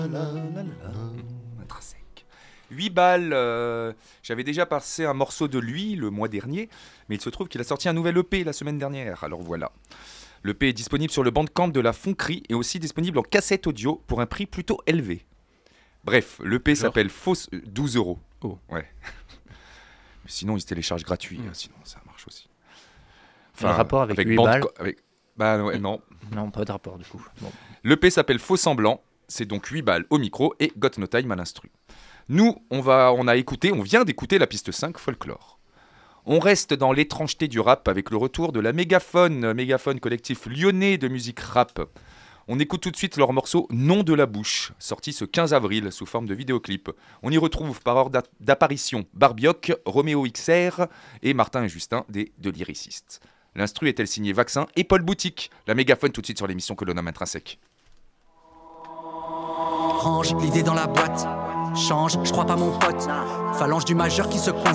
Intrinsèque. 8 balles, j'avais déjà passé un morceau de lui le mois dernier, mais il se trouve qu'il a sorti un nouvel EP la semaine dernière, alors voilà. L'EP est disponible sur le Bandcamp de la Fonquerie et aussi disponible en cassette audio pour un prix plutôt élevé. Bref, l'EP s'appelle Fausse 12 €. Oh. Ouais. Mais sinon, ils se téléchargent gratuit, sinon ça marche aussi. Enfin, le rapport avec 8 balles balles Bah ouais, non. Non, pas de rapport du coup. Bon. L'EP s'appelle Faux Semblant, c'est donc 8 balles au micro et Got No Time à l'instru. Nous, on vient d'écouter la piste 5, Folklore. On reste dans l'étrangeté du rap avec le retour de la Mégaphone collectif lyonnais de musique rap. On écoute tout de suite leur morceau Nom de la bouche, sorti ce 15 avril sous forme de vidéoclip. On y retrouve par ordre d'apparition Barbioc, Roméo XR et Martin et Justin des Deux Lyricistes. L'instru est-elle signée Vaccin et Paul Boutique. La Mégaphone tout de suite sur l'émission que l'on nomme Intrinsèque. Range l'idée dans la boîte, change, je crois pas mon pote. Phalange du majeur qui se coince.